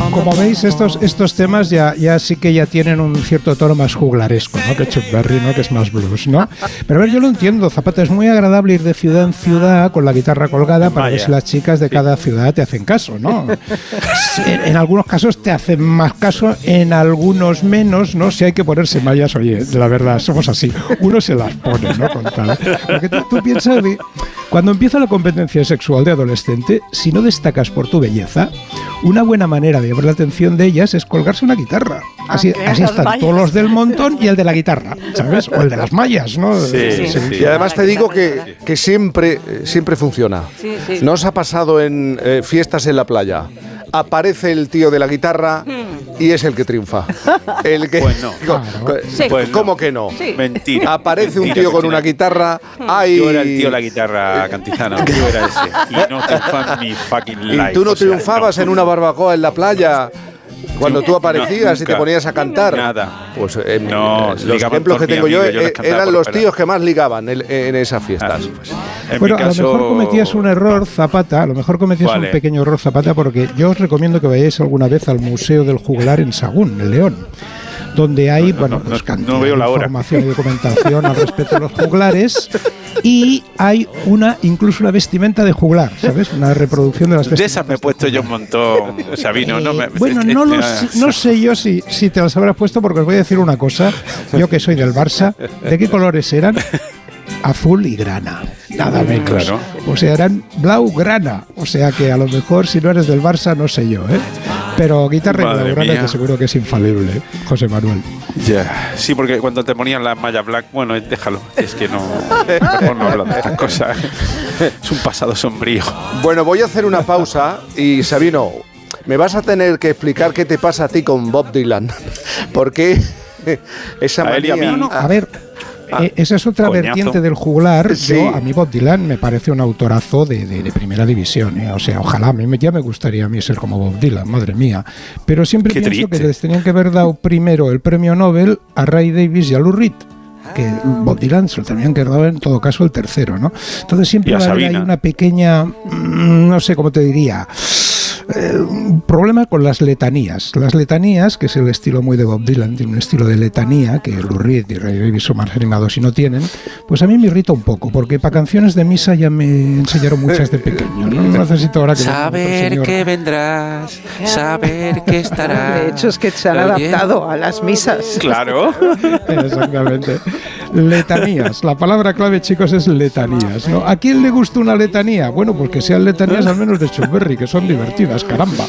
Como veis, estos temas ya sí que ya tienen un cierto tono más juglaresco, ¿no? Que Chuck Berry, ¿no? Que es más blues, ¿no? Pero a ver, yo lo entiendo, Zapata, es muy agradable ir de ciudad en ciudad con la guitarra colgada para ver si las chicas de cada ciudad te hacen caso, ¿no? En algunos casos te hacen más caso, en algunos menos, ¿no? Si hay que ponerse mallas, oye, la verdad, somos así. Uno se las pone, ¿no? Con tal. Porque tú piensas, cuando empieza la competencia sexual de adolescente, si no destacas por tu belleza, una buena manera de llamar la atención de ellas es colgarse una guitarra. Así están todos los del montón y el de la guitarra, ¿sabes? O el de las mallas, ¿no? Sí. Y además te digo que siempre funciona. Sí. ¿No os ha pasado en fiestas en la playa? Aparece el tío de la guitarra y es el que triunfa. El que, pues no. ¿Cómo que no? Sí. Mentira. Aparece un tío con una guitarra. Yo era el tío de la guitarra, Cantizano. Yo era ese. Y no triunfaba en mi fucking life. ¿Y tú no triunfabas en una barbacoa en la playa? Cuando tú aparecías y te ponías a cantar. Nada. Pues los ejemplos que tengo yo eran los tíos que más ligaban en esas fiestas. Bueno, a lo mejor cometías un error, Zapata, un pequeño error, Zapata, porque yo os recomiendo que vayáis alguna vez al Museo del Juglar en Sagún, en León, donde hay cantidad de información y documentación al respecto de los juglares, y hay incluso una vestimenta de juglar, ¿sabes? Una reproducción de las vestimentas. De esas me he puesto yo un montón, Sabino. No sé yo si te las habrás puesto, porque os voy a decir una cosa, yo que soy del Barça, ¿de qué colores eran? Azul y grana, nada menos. Claro. O sea, eran blaugrana. O sea que a lo mejor si no eres del Barça, no sé yo, ¿eh? Pero guitarra y blaugrana te seguro que es infalible, José Manuel. Ya, sí, porque cuando te ponían las mallas black, bueno, déjalo, es que no hablo de estas cosas. Es un pasado sombrío. Bueno, voy a hacer una pausa y, Sabino, me vas a tener que explicar qué te pasa a ti con Bob Dylan. Porque esa manía... A ver... esa es otra vertiente del juglar. Sí. A mí Bob Dylan me parece un autorazo de primera división, ¿eh? O sea, ojalá, ya me gustaría a mí ser como Bob Dylan, madre mía. Pero siempre pienso que les tenían que haber dado primero el premio Nobel a Ray Davies y a Lou Reed, que Bob Dylan se lo tenían que dar en todo caso el tercero, ¿no? Entonces siempre va a haber ahí una pequeña, no sé cómo te diría... un problema con las letanías. Las letanías, que es el estilo muy de Bob Dylan, tiene un estilo de letanía que Lou Reed y Ray Davies son más animados y no tienen, pues a mí me irrita un poco, porque para canciones de misa ya me enseñaron muchas de pequeño, ¿no? No necesito ahora que saber que vendrás, saber que estarás. De hecho es que se han adaptado a las misas. Claro. Exactamente. Letanías. La palabra clave, chicos, es letanías, ¿no? ¿A quién le gusta una letanía? Bueno, pues que sean letanías al menos de Chuck Berry, que son divertidas, caramba.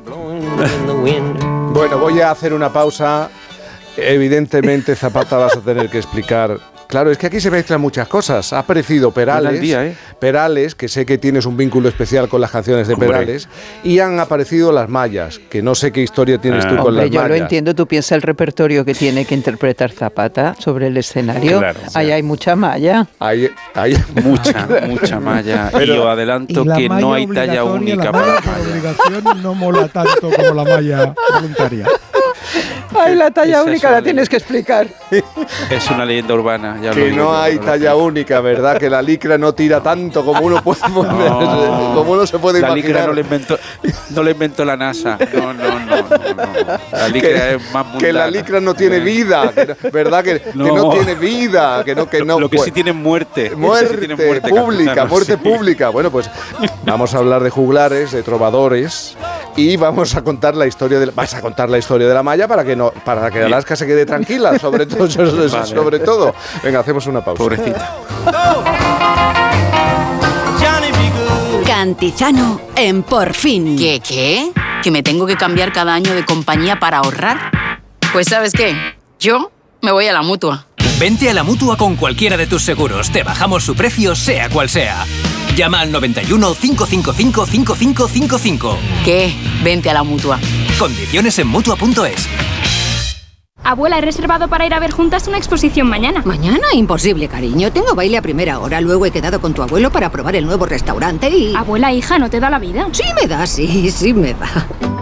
Bueno, voy a hacer una pausa. Evidentemente, Zapata, vas a tener que explicar. Claro, es que aquí se mezclan muchas cosas. Ha aparecido Perales, Perales, que sé que tienes un vínculo especial con las canciones de Perales, y han aparecido las mallas, que no sé qué historia tienes tú con las mallas. Yo lo entiendo, tú piensas el repertorio que tiene que interpretar Zapata sobre el escenario. Claro, ahí hay mucha malla. Hay mucha malla. Pero, y os adelanto que no hay talla única para la malla. La obligación no mola tanto como la malla voluntaria. Ay, la talla única la tienes que explicar. Es una leyenda urbana. Ya que no hay talla única, ¿verdad? Que la licra no tira tanto como uno puede como uno se puede imaginar. La licra no la inventó la NASA. No. La licra es más mundana. Que la licra no tiene vida, ¿verdad? Que no tiene vida, que no. Lo que sí tiene muerte. Muerte pública. Bueno, pues vamos a hablar de juglares, de trovadores, y vamos a contar la historia vas a contar la historia de la malla para que Alaska se quede tranquila, sobre todo. Venga, hacemos una pausa. Pobrecita. Cantizano en Por Fin. ¿Qué? ¿Que me tengo que cambiar cada año de compañía para ahorrar? Pues ¿sabes qué? Yo me voy a la Mutua. Vente a la Mutua con cualquiera de tus seguros. Te bajamos su precio, sea cual sea. Llama al 91 555 5555. ¿Qué? Vente a la Mutua. Condiciones en Mutua.es. Abuela, he reservado para ir a ver juntas una exposición mañana. ¿Mañana? Imposible, cariño. Tengo baile a primera hora. Luego he quedado con tu abuelo para probar el nuevo restaurante y... Abuela, hija, ¿no te da la vida? Sí me da.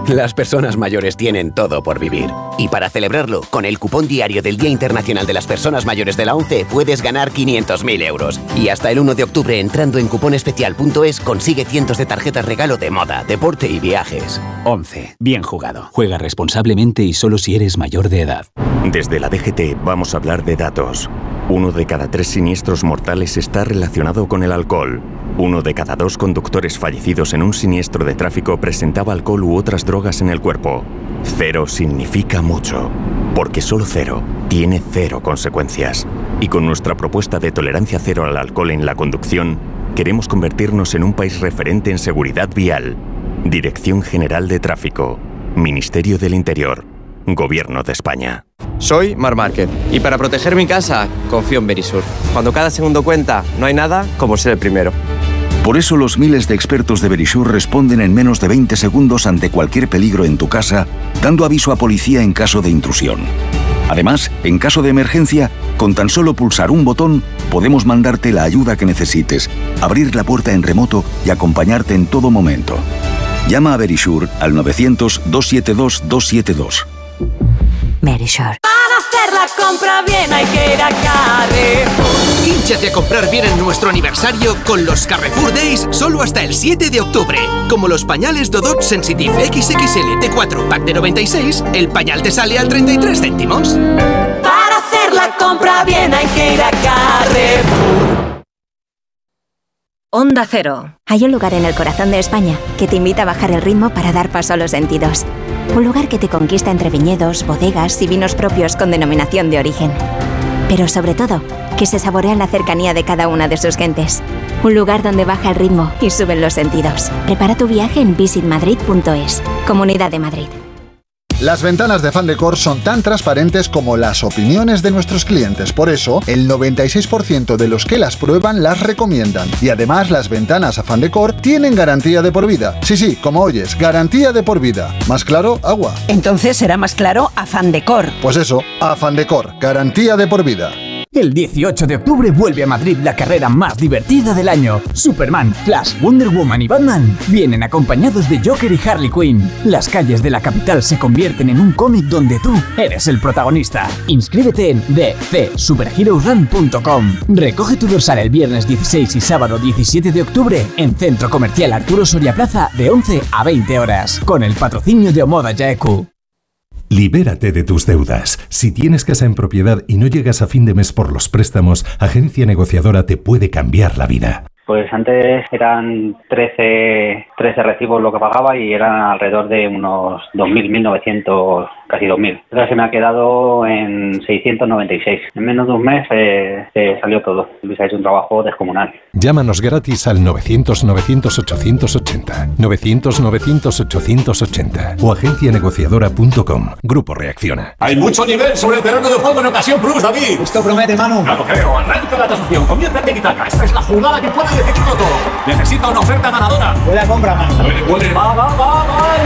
Las personas mayores tienen todo por vivir. Y para celebrarlo, con el cupón diario del Día Internacional de las Personas Mayores de la ONCE puedes ganar 500.000 euros. Y hasta el 1 de octubre, entrando en cuponespecial.es, consigue cientos de tarjetas regalo de moda, deporte y viajes. ONCE. Bien jugado. Juega responsablemente y solo si eres mayor de edad. Desde la DGT vamos a hablar de datos. 1 de cada 3 siniestros mortales está relacionado con el alcohol. 1 de cada 2 conductores fallecidos en un siniestro de tráfico presentaba alcohol u otras drogas en el cuerpo. 0 significa mucho, porque solo 0 tiene 0 consecuencias. Y con nuestra propuesta de tolerancia cero al alcohol en la conducción, queremos convertirnos en un país referente en seguridad vial. Dirección General de Tráfico, Ministerio del Interior, Gobierno de España. Soy Mar Márquez y para proteger mi casa confío en Verisur. Cuando cada segundo cuenta, no hay nada como ser el primero. Por eso los miles de expertos de Verisur responden en menos de 20 segundos ante cualquier peligro en tu casa, dando aviso a policía en caso de intrusión. Además, en caso de emergencia, con tan solo pulsar un botón, podemos mandarte la ayuda que necesites, abrir la puerta en remoto y acompañarte en todo momento. Llama a Verisur al 900-272-272. Verisur. Para hacer la compra bien hay que ir a Carrefour. Hínchate a comprar bien en nuestro aniversario con los Carrefour Days solo hasta el 7 de octubre. Como los pañales Dodot Sensitive XXL T4 Pack de 96, el pañal te sale a 33 céntimos. Para hacer la compra bien hay que ir a Carrefour. Onda Cero. Hay un lugar en el corazón de España que te invita a bajar el ritmo para dar paso a los sentidos. Un lugar que te conquista entre viñedos, bodegas y vinos propios con denominación de origen. Pero sobre todo, que se saborea la cercanía de cada una de sus gentes. Un lugar donde baja el ritmo y suben los sentidos. Prepara tu viaje en visitmadrid.es. Comunidad de Madrid. Las ventanas de Fandecor son tan transparentes como las opiniones de nuestros clientes. Por eso, el 96% de los que las prueban las recomiendan. Y además, las ventanas a Fandecor tienen garantía de por vida. Sí, como oyes, garantía de por vida. ¿Más claro? Agua. Entonces será más claro a Fandecor. Pues eso, a Fandecor, garantía de por vida. El 18 de octubre vuelve a Madrid la carrera más divertida del año. Superman, Flash, Wonder Woman y Batman vienen acompañados de Joker y Harley Quinn. Las calles de la capital se convierten en un cómic donde tú eres el protagonista. Inscríbete en dcsuperheroesrun.com. Recoge tu dorsal el viernes 16 y sábado 17 de octubre en Centro Comercial Arturo Soria Plaza de 11 a 20 horas. Con el patrocinio de Omoda Yaeku. Libérate de tus deudas. Si tienes casa en propiedad y no llegas a fin de mes por los préstamos, Agencia Negociadora te puede cambiar la vida. Pues antes eran 13 recibos lo que pagaba y eran alrededor de unos 2.000, 1.900, casi 2.000. Ahora se me ha quedado en 696. En menos de un mes se salió todo. Luis ha hecho un trabajo descomunal. Llámanos gratis al 900-900-880, 900-900-880 o agencianegociadora.com. Grupo Reacciona. Hay mucho nivel sobre el terreno de juego en Ocasión Plus, David. Esto promete, Manu. No lo creo. Arranca la tasación. Comienza en Tiki-Taka. Esta es la jugada que puede decidirlo todo. Necesita una oferta ganadora. Buena compra, Manu. Va.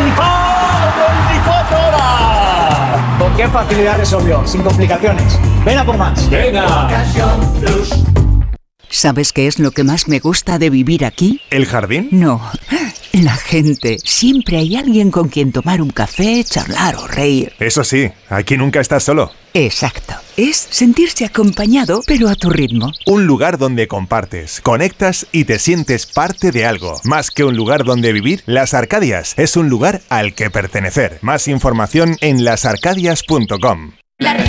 24 horas. ¿Con qué facilidad resolvió? Sin complicaciones. Ven a por más. Venga. Ocasión Plus. ¿Sabes qué es lo que más me gusta de vivir aquí? ¿El jardín? No, la gente. Siempre hay alguien con quien tomar un café, charlar o reír. Eso sí, aquí nunca estás solo. Exacto. Es sentirse acompañado, pero a tu ritmo. Un lugar donde compartes, conectas y te sientes parte de algo. Más que un lugar donde vivir, Las Arcadias es un lugar al que pertenecer. Más información en lasarcadias.com. La